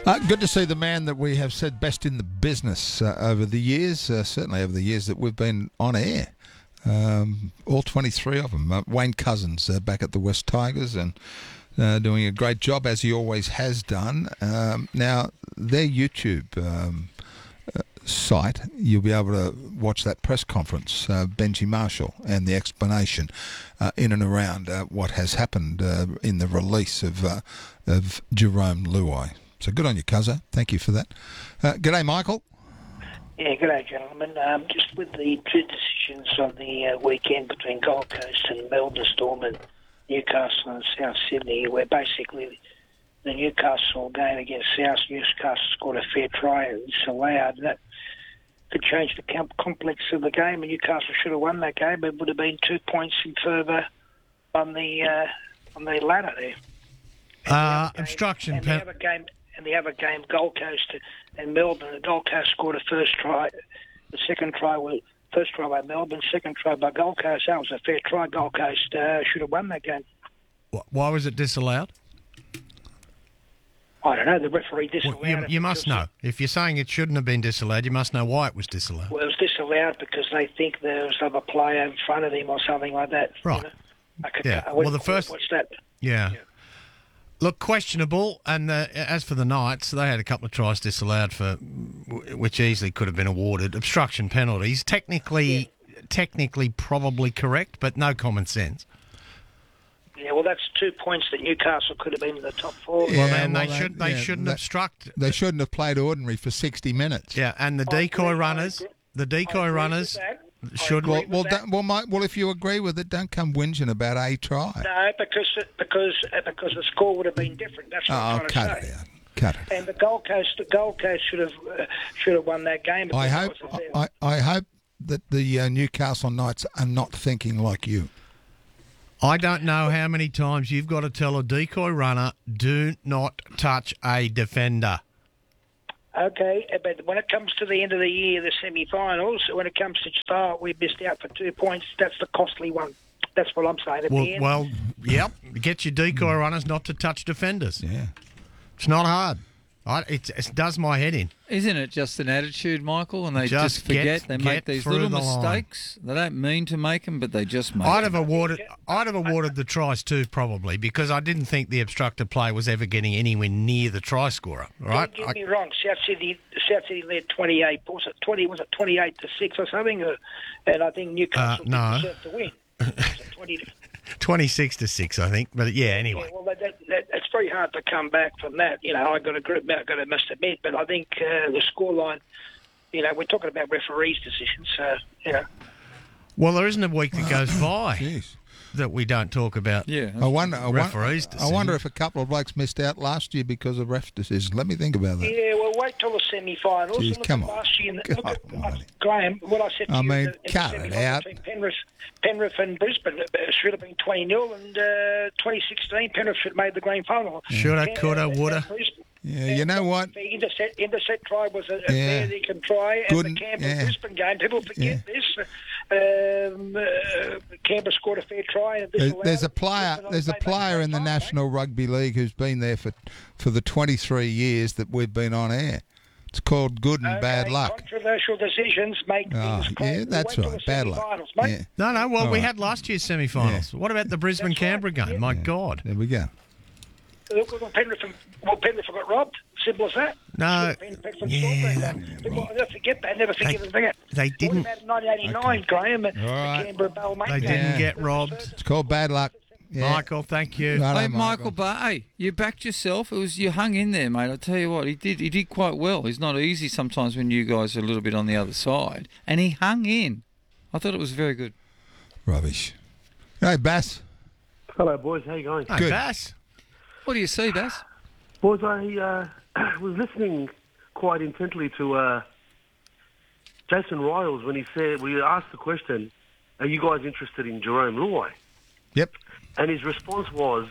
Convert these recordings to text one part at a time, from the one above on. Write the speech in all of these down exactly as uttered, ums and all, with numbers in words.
Uh, good to see the man that we have said best in the business uh, over the years, uh, certainly over the years that we've been on air. Um, all twenty-three of them. Uh, Wayne Cousins uh, back at the West Tigers and uh, doing a great job, as he always has done. Um, now, their YouTube um, uh, site, you'll be able to watch that press conference, uh, Benji Marshall, and the explanation uh, in and around uh, what has happened uh, in the release of, uh, of Jerome Luai. So good on you, Cuzzo. Thank you for that. Uh, g'day, Michael. Yeah, good day, gentlemen. Um, just with the two decisions on the uh, weekend between Gold Coast and Melbourne Storm and Newcastle and South Sydney, where basically the Newcastle game against South, Newcastle scored a fair try and disallowed. That could change the com- complex of the game, and Newcastle should have won that game. It would have been two points in further on the uh, on the ladder there. Uh, The obstruction. and Pen- the other game, and the other game, Gold Coast and Melbourne. The Gold Coast scored a first try. The second try was first try by Melbourne, second try by Gold Coast. That was a fair try. Gold Coast uh, should have won that game. Why was it disallowed? I don't know. The referee disallowed Well, you, it. you must because- know. If you're saying it shouldn't have been disallowed, you must know why it was disallowed. Well, it was disallowed because they think there was another player in front of him or something like that. you Right. know. I could, Yeah. I Well, wouldn't the first- What's that? Yeah. Look, questionable, and uh, as for the Knights, they had a couple of tries disallowed for which easily could have been awarded obstruction penalties. Technically, technically, probably correct, but no common sense. Yeah, well, that's two points that Newcastle could have been in the top four. Yeah, Well, then well, they that- should they yeah, shouldn't that- obstruct. They shouldn't have played ordinary for sixty minutes. Yeah, and the I decoy agree, I runners, agree. the I decoy agree with runners that. I should. agree Well, with well, that. don't, well, mate, well, if you agree with it, don't come whinging about a try. No, because because uh, because the score would have been different. That's what Oh, I'm trying cut to say. it out. Cut it. And the Gold Coast, the Gold Coast should have uh, should have won that game. I because hope that was a fair- I, I hope that the uh, Newcastle Knights are not thinking like you. I don't know how many times you've got to tell a decoy runner, do not touch a defender. Okay, but when it comes to the end of the year, the semi-finals, when it comes to start, we missed out for two points. That's the costly one. That's what I'm saying. At Well, the end, well, yep. Get your decoy runners not to touch defenders. Yeah. It's not hard. I, it, it does my head in. Isn't it just an attitude, Michael? And they Just just, forget. get- they get make these through little the line. mistakes. They don't mean to make them, but they just make I'd them. have awarded. I'd have awarded the tries too, probably, because I didn't think the obstructed play was ever getting anywhere near the try scorer. All right. don't get I- me wrong. South City, South City led twenty-eight. Was it twenty? Was it twenty-eight to six or something? Uh, and I think Newcastle Uh, no. didn't deserve to win. Was it twenty to Twenty-six to six, I think. But yeah, anyway. Yeah, well, that, that, that, it's very hard to come back from that. You know, I got a group, I got to must admit, but I think uh, the scoreline. You know, we're talking about referees' decisions, so you know. Well, there isn't a week that goes by Jeez. that we don't talk about. Yeah. I wonder. I, won- Referees' I wonder decision. if a couple of blokes missed out last year because of ref decisions. Let me think about that. Yeah, well, wait till the semi-finals. Jeez, Look come at on. Last year, in the, God look at, almighty. Graham, what I said to I you mean, in the, in the cut it semi-final out. between Penrith, Penrith and Brisbane, it should have been twenty nil, and uh, twenty sixteen Penrith should have made the grand final. Shoulda, Pen- coulda, uh, woulda. Brisbane- Yeah, you know what? The intercept, intercept try was a, a Yeah. fair dinkum try, and Good the and- Canberra yeah. Brisbane game, people forget Yeah. this. Um, uh, Canberra scored a fair try. And There's, disallowed there's a it. player. Brisbane There's a made that player grand in the final, mate. National Rugby League who's been there for for the twenty-three years that we've been on air. It's called good and bad Okay, luck. Controversial decisions make Oh, things yeah, close. that's Wait till right. the Bad luck. semi-finals, mate. Yeah, No, no. Well, All we right. had last year's semi-finals. What about the Brisbane That's Canberra right. game? Yeah. My God. there we go. Look, well, Penrith, well, Penrith got robbed. Simple as that. No, Penrith and yeah, Storm, uh, People never forget that. Never forget They- that. they What didn't- about nineteen eighty-nine, Graham? and right. The Canberra Balmain They game? didn't Yeah. get robbed. It's called bad luck. Yeah. Michael, thank you. Righto, Hey, Michael, but hey, you backed yourself. It was you hung in there, mate. I tell you what, he did. He did quite well. It's not easy sometimes when you guys are a little bit on the other side, and he hung in. I thought it was very good. Rubbish. Hey, Bass. Hello, boys. How you going? Hey, Good. Bass. What do you see, Bass? Boys, I uh, was listening quite intently to uh, Jason Riles when he said, we asked the question, are you guys interested in Jerome Luai? Yep. And his response was,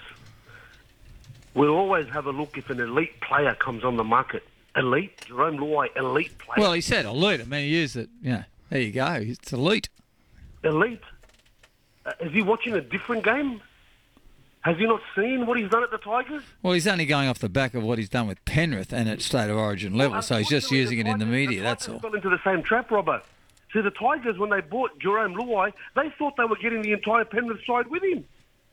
we'll always have a look if an elite player comes on the market. Elite? Jerome Luai, elite player. Well, he said elite. I mean, he used it. You know, there you go. It's elite. elite? Uh, is he watching a different game? Has he not seen what he's done at the Tigers? Well, he's only going off the back of what he's done with Penrith and at State of Origin level, Well, so he's just unfortunately, using it in the Tigers- media, that's Tigers all. fell into the same trap, Robbo. See, the Tigers, when they bought Jerome Luai, they thought they were getting the entire Penrith side with him.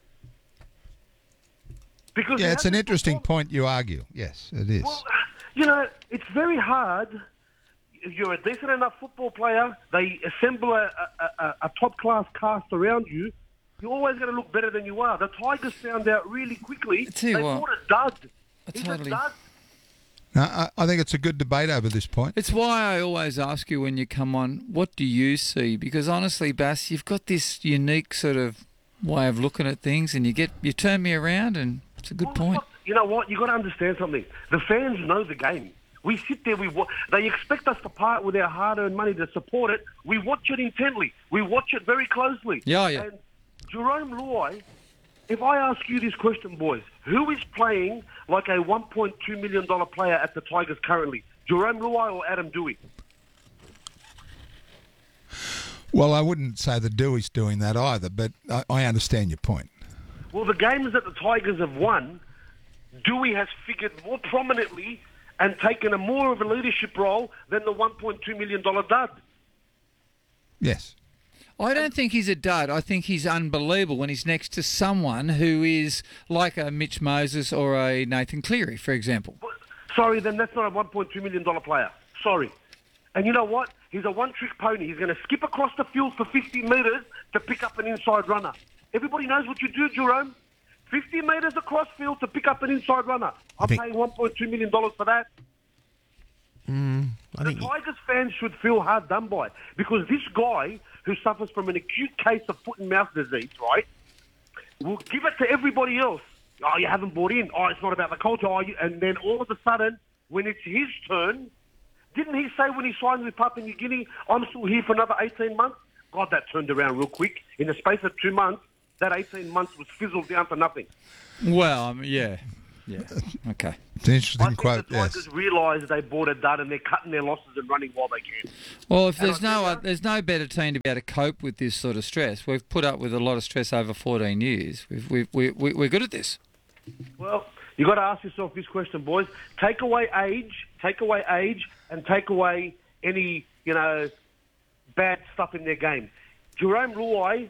Because Yeah, he it's an hasn't interesting performed. point you argue. Yes, it is. Well, you know, it's very hard. If you're a decent enough football player, they assemble a, a, a, a top-class cast around you, you're always going to look better than you are. The Tigers found out really quickly. I tell you they what, bought a dud. I He's totally- a dud. No, I, I think it's a good debate over this point. It's why I always ask you when you come on, what do you see? Because honestly, Bass, you've got this unique sort of way of looking at things, and you get you turn me around, and it's a good Well, point. look, You know what? You've got to understand something. The fans know the game. We sit there, we wa- they expect us to part with our hard-earned money to support it. We watch it intently. We watch it very closely. Yeah, yeah. And Jerome Luai, if I ask you this question, boys, who is playing like a one point two million dollars player at the Tigers currently? Jerome Luai or Adam Dewey? Well, I wouldn't say the Dewey's doing that either, but I, I understand your point. Well, the games that the Tigers have won, Dewey has figured more prominently and taken a more of a leadership role than the one point two million dollars dud. Yes. I don't think he's a dud. I think he's unbelievable when he's next to someone who is like a Mitch Moses or a Nathan Cleary, for example. But, sorry, then that's not a one point two million dollars player. Sorry. And you know what? He's a one-trick pony. He's going to skip across the field for fifty metres to pick up an inside runner. Everybody knows what you do, Jerome. fifty metres across field to pick up an inside runner. I'm think- paying one point two million dollars for that. I The think Tigers fans should feel hard done by because this guy who suffers from an acute case of foot and mouth disease, right, will give it to everybody else. Oh, you haven't bought in. Oh, it's not about the culture. Oh, you, and then all of a sudden, when it's his turn, didn't he say when he signed with Papua New Guinea, I'm still here for another eighteen months? God, that turned around real quick. In the space of two months, that eighteen months was fizzled down to nothing. Well, um, yeah. Yeah. Okay. It's an I interesting think quote, the Tigers yes. realise they bought a dud and they're cutting their losses and running while they can. Well, if And there's I no think uh, that- there's no better team to be able to cope with this sort of stress. We've put up with a lot of stress over fourteen years. We've, we've, we we we're good at this. Well, you got to ask yourself this question, boys. Take away age, take away age, and take away any, you know, bad stuff in their game. Jerome Luai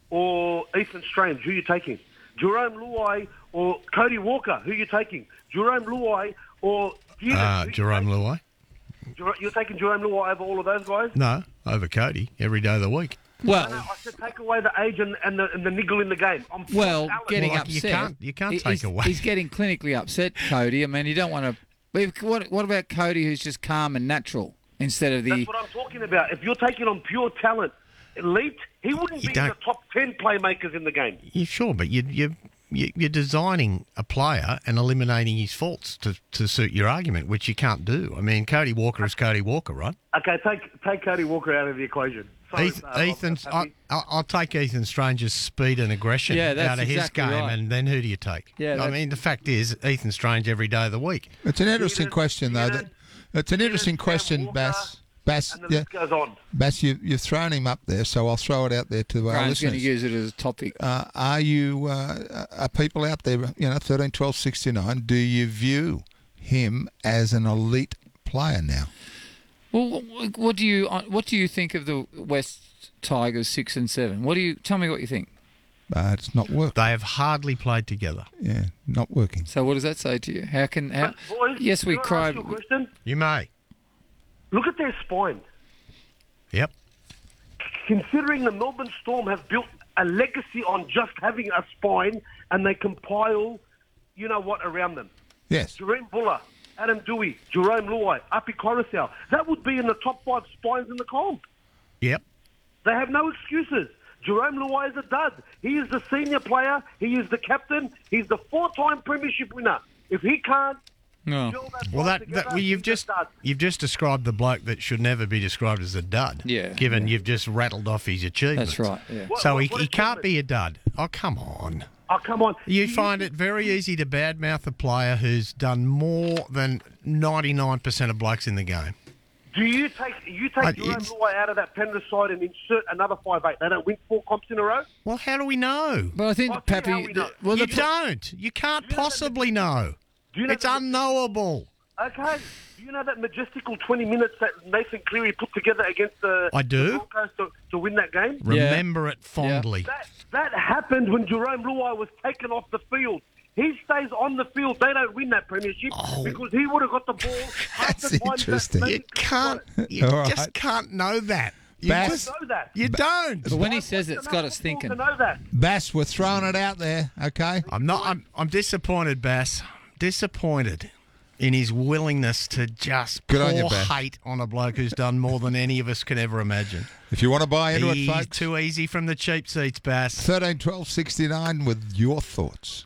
or Ethan Strange, who are you taking? Jerome Luai or Cody Walker, who are you taking? Jerome Luai or Gibbons, uh, who you Jerome taking? Luai. Jer- You're taking Jerome Luai over all of those guys? No, over Cody every day of the week. No, Well, I said take away the age and, and, the, and the niggle in the game. I'm well, Alex. getting Well, like, you upset. can't- you can't he- take he's, away. He's getting clinically upset, Cody. I mean, you don't want to. What what about Cody, who's just calm and natural instead of the? That's what I'm talking about. If you're taking on pure talent, elite, he wouldn't You be in the don't- top ten playmakers in the game. You sure, but you you you- you're designing a player and eliminating his faults to, to suit your argument, which you can't do. I mean, Cody Walker is Cody Walker, right? Okay, take take Cody Walker out of the equation. Sorry, Eth- uh, Rob, Ethan's, I, happy. I'll, I'll take Ethan Strange's speed and aggression Yeah, that's out of his exactly game, right. and then who do you take? Yeah, I that's- mean, the fact is, Ethan Strange every day of the week. It's an interesting Keenan- question, though. Keenan- That, it's an interesting Sam question, Walker, Bass. Bass, and the yeah, list goes on. Bass, you, you've thrown him up there, so I'll throw it out there to our Graham's going to listeners. use it as a topic. Uh, are you, uh, are people out there, you know, thirteen, twelve, sixty-nine, do you view him as an elite player now? Well, what, what do you uh, what do you think of the West Tigers six and seven? What do you tell me what you think? Uh, it's not working. They have hardly played together. Yeah, not working. So what does that say to you? How can how? But boys, Yes, we can I ask cried. you a question? You may. Look at their spine. Yep. Considering the Melbourne Storm have built a legacy on just having a spine, and they compile, you know what, around them. Yes. Jerome Buller, Adam Dewey, Jerome Luai, Api Coruscant. That would be in the top five spines in the comp. Yep. They have no excuses. Jerome Luai is a dud. He is the senior player. He is the captain. He's the four-time premiership winner. If he can't No. gel that Well, side that, together, that well, you've he's a just dud. you've just described the bloke that should never be described as a dud. Yeah, Given you've just rattled off his achievements. That's right. Yeah. What- So what- he, what he is can't Melbourne? be a dud. Oh, come on. Oh, come on. You Do find it very easy to badmouth a player who's done more than ninety-nine percent of blokes in the game. Do you take you take I- Jerome it's- Luai out of that Penrith side and insert another five eight? They don't win four comps in a row. Well, how do we know? But I think, I'll tell you how Pappy, we know. the- well, you the, don't. You can't Do you know that- possibly know. Do you know It's that- unknowable. Okay. Do you know that majestical twenty minutes that Nathan Cleary put together against the, I do. the Broncos to, to win that game? Remember it fondly. That that happened when Jerome Luai was taken off the field. He stays on the field. They don't win that premiership Oh. because he would have got the ball. half That's the time that interesting. Nathan You Cleary can't. got it. You All just right. can't know that. You Bass- just- Know that. You don't. but when he says it, it's got us thinking. To know that. Bass, we're throwing it out there, okay? I'm not. I'm. I'm disappointed, Bass. Disappointed in his willingness to just Good pour on you, Bass. hate on a bloke who's done more than any of us could ever imagine. If you want to buy into He's it, folks, too easy from the cheap seats, Bass. thirteen twelve sixty-nine with your thoughts.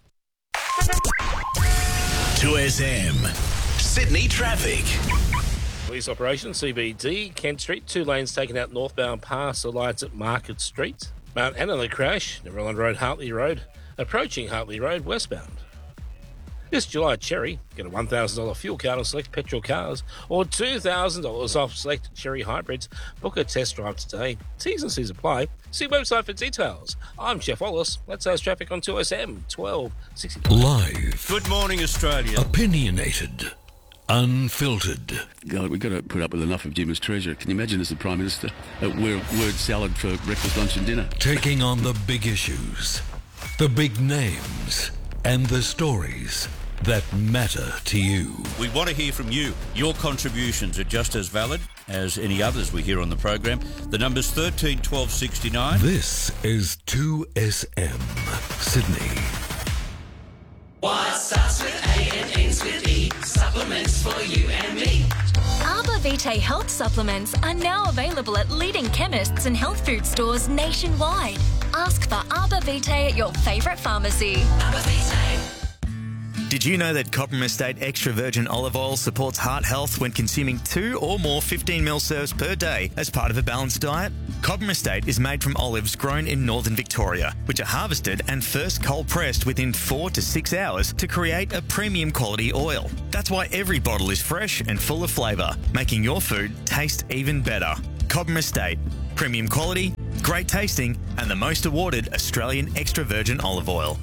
two S M. Sydney traffic. Police operation, C B D, Kent Street, two lanes taken out northbound past the lights at Market Street. Mount Anna crash, Neverland Road, Hartley Road, approaching Hartley Road westbound. This July Cherry, get a one thousand dollars fuel card on select petrol cars or two thousand dollars off select Cherry hybrids. Book a test drive today. T's and C's apply. See website for details. I'm Jeff Wallace. Let's house traffic on two S M twelve sixty. Live. Good morning, Australia. Opinionated. Unfiltered. God, we've got to put up with enough of Jim's treasure. Can you imagine as the Prime Minister a word, word salad for breakfast, lunch and dinner? Taking on the big issues, the big names, and the stories that matter to you. We want to hear from you. Your contributions are just as valid as any others we hear on the program. The number's thirteen twelve sixty-nine. This is two S M Sydney. What starts with A and ends with E? Supplements for you and me. Arbor Vitae health supplements are now available at leading chemists and health food stores nationwide. Ask for Arbor Vitae at your favourite pharmacy. Arbor Vitae. Did you know that Cobram Estate Extra Virgin Olive Oil supports heart health when consuming two or more fifteen mil serves per day as part of a balanced diet? Cobram Estate is made from olives grown in northern Victoria, which are harvested and first cold pressed within four to six hours to create a premium quality oil. That's why every bottle is fresh and full of flavour, making your food taste even better. Cobram Estate, premium quality, great tasting, and the most awarded Australian extra virgin olive oil.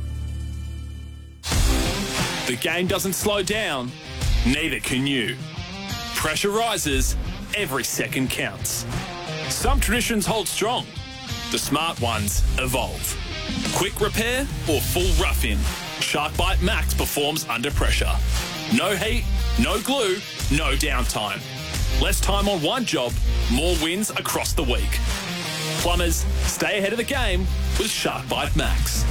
The game doesn't slow down, neither can you. Pressure rises, every second counts. Some traditions hold strong, the smart ones evolve. Quick repair or full rough-in, SharkBite Max performs under pressure. No heat, no glue, no downtime. Less time on one job, more wins across the week. Plumbers, stay ahead of the game with SharkBite Max.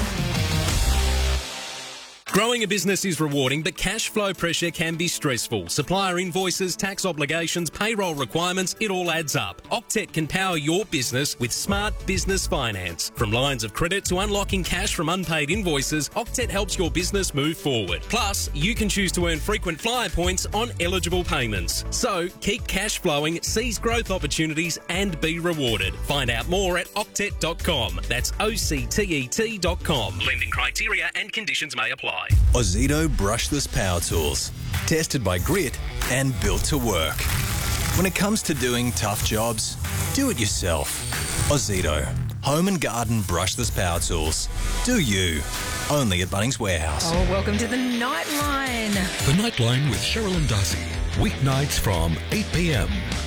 Growing a business is rewarding, but cash flow pressure can be stressful. Supplier invoices, tax obligations, payroll requirements, it all adds up. Octet can power your business with smart business finance. From lines of credit to unlocking cash from unpaid invoices, Octet helps your business move forward. Plus, you can choose to earn frequent flyer points on eligible payments. So, keep cash flowing, seize growth opportunities and be rewarded. Find out more at octet dot com. That's O C T E T dot com. Lending criteria and conditions may apply. Ozito brushless power tools, tested by Grit and built to work. When it comes to doing tough jobs, do it yourself. Ozito, home and garden brushless power tools. Do you? Only at Bunnings Warehouse. Oh, welcome to the Nightline. The Nightline with Cheryl and Darcy. Weeknights from eight p.m.